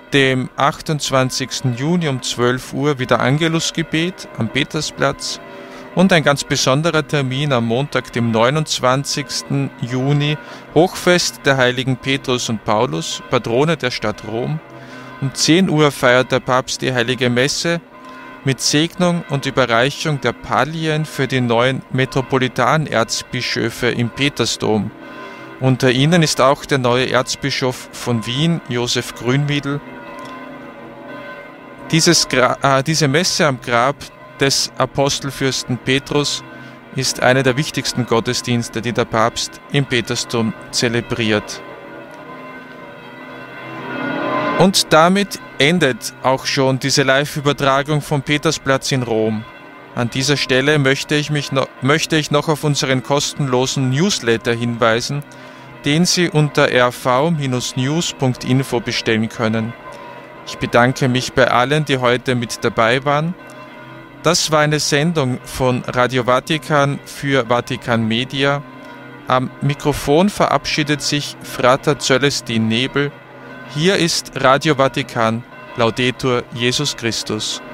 dem 28. Juni um 12 Uhr wieder Angelusgebet am Petersplatz und ein ganz besonderer Termin am Montag, dem 29. Juni, Hochfest der Heiligen Petrus und Paulus, Patrone der Stadt Rom. Um 10 Uhr feiert der Papst die Heilige Messe mit Segnung und Überreichung der Pallien für die neuen Metropolitanerzbischöfe im Petersdom. Unter ihnen ist auch der neue Erzbischof von Wien, Josef Grünwiedel. Diese Messe am Grab des Apostelfürsten Petrus ist einer der wichtigsten Gottesdienste, die der Papst im Petersdom zelebriert. Und damit endet auch schon diese Live-Übertragung vom Petersplatz in Rom. An dieser Stelle möchte ich noch auf unseren kostenlosen Newsletter hinweisen, den Sie unter rv-news.info bestellen können. Ich bedanke mich bei allen, die heute mit dabei waren. Das war eine Sendung von Radio Vatikan für Vatikan Media. Am Mikrofon verabschiedet sich Frater Zölestin Nebel. Hier ist Radio Vatikan. Laudetur Jesus Christus.